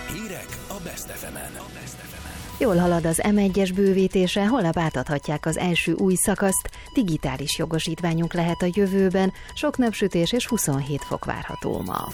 Hírek a Best FM-en. Jól halad az M1-es bővítése, holnap átadhatják az első új szakaszt, digitális jogosítványunk lehet a jövőben, sok napsütés és 27 fok várható ma.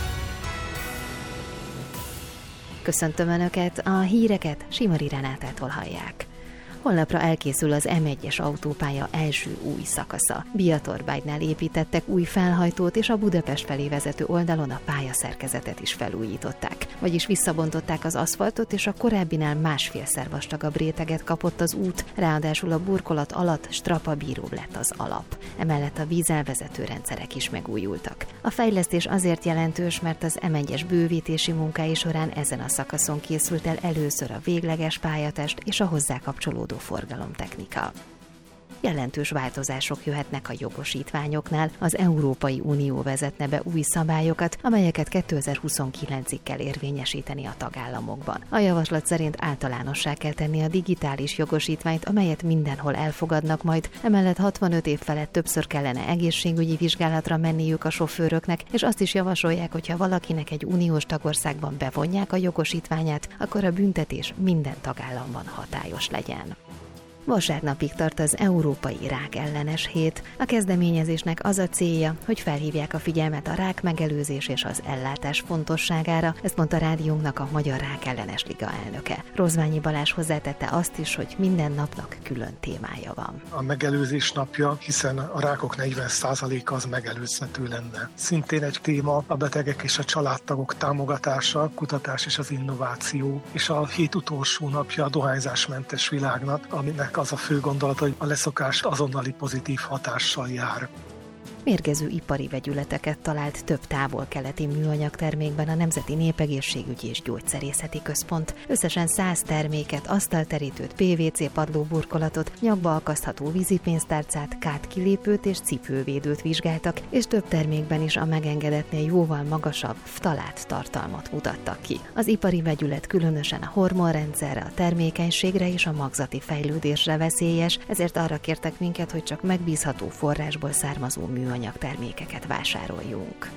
Köszöntöm Önöket, a híreket Simari Renátától hallják. Holnapra elkészül az M1-es autópálya első új szakasza. Biatorbágynál építettek új felhajtót, és a Budapest felé vezető oldalon a pályaszerkezetet is felújították. Vagyis visszabontották az aszfaltot, és a korábbinál másfélszer vastagabb réteget kapott az út, ráadásul a burkolat alatt strapabíróbb lett az alap. Emellett a vízelvezető rendszerek is megújultak. A fejlesztés azért jelentős, mert az M1-es bővítési munkái során ezen a szakaszon készült el először a végleges pályatest és a hozzá kapcsolódó forgalomtechnika. Jelentős változások jöhetnek a jogosítványoknál, az Európai Unió vezetne be új szabályokat, amelyeket 2029-ig kell érvényesíteni a tagállamokban. A javaslat szerint általánossá kell tenni a digitális jogosítványt, amelyet mindenhol elfogadnak majd, emellett 65 év felett többször kellene egészségügyi vizsgálatra menniük a sofőröknek, és azt is javasolják, hogy ha valakinek egy uniós tagországban bevonják a jogosítványát, akkor a büntetés minden tagállamban hatályos legyen. Vasárnapig tart az Európai Rák Ellenes Hét. A kezdeményezésnek az a célja, hogy felhívják a figyelmet a rák megelőzés és az ellátás fontosságára, ezt mondta rádiónknak a Magyar Rák Ellenes Liga elnöke. Rozványi Balázs hozzátette azt is, hogy minden napnak külön témája van. A megelőzés napja, hiszen a rákok 40%-a az megelőzhető lenne. Szintén egy téma a betegek és a családtagok támogatása, kutatás és az innováció, és a hét utolsó napja a dohányzásmentes világnak, aminek az a fő gondolat, hogy a leszokás azonnali pozitív hatással jár. Mérgező ipari vegyületeket talált több távol-keleti műanyagtermékben a Nemzeti Népegészségügyi és Gyógyszerészeti Központ. Összesen 100 terméket, asztalterítőt, PVC padlóburkolatot, nyakba akasztható vízipénztárcát, kátkilépőt és cipővédőt vizsgáltak, és több termékben is a megengedetnél jóval magasabb ftalát tartalmat mutattak ki. Az ipari vegyület különösen a hormonrendszerre, a termékenységre és a magzati fejlődésre veszélyes, ezért arra kértek minket, hogy csak megbízható forrásból származó műanyag termékeket vásároljunk.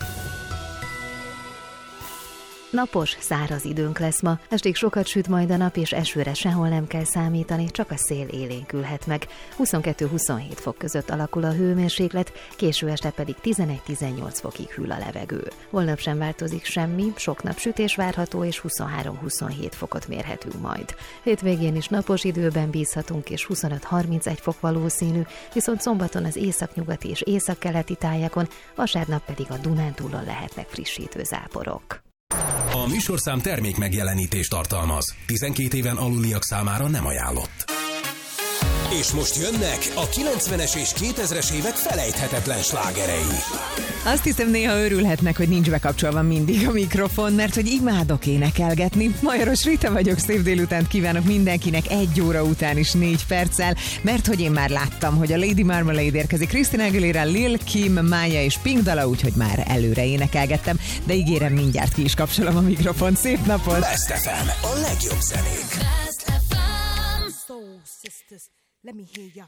Napos, száraz időnk lesz ma, estig sokat süt majd a nap, és esőre sehol nem kell számítani, csak a szél élénkülhet meg. 22-27 fok között alakul a hőmérséklet, késő este pedig 11-18 fokig hűl a levegő. Holnap sem változik semmi, sok napsütés várható, és 23-27 fokot mérhetünk majd. Hétvégén is napos időben bízhatunk, és 25-31 fok valószínű, viszont szombaton az északnyugati és északkeleti tájakon, vasárnap pedig a Dunántúlon lehetnek frissítő záporok. A műsorszám termék megjelenítést tartalmaz. 12 éven aluliak számára nem ajánlott. És most jönnek a 90-es és 2000-es évek felejthetetlen slágerei. Azt hiszem, néha örülhetnek, hogy nincs bekapcsolva mindig a mikrofon, mert hogy imádok énekelgetni. Majoros Rita vagyok, szép délutánt kívánok mindenkinek 1 óra után is 4 perccel, mert hogy én már láttam, hogy a Lady Marmalade érkezik, Christina Aguilera, Lil Kim, Maya és Pink dala, úgyhogy már előre énekelgettem, de ígérem, mindjárt ki is kapcsolom a mikrofon. Szép napot! Best FM, a legjobb zenék. Best FM. Soul sisters, let me hear your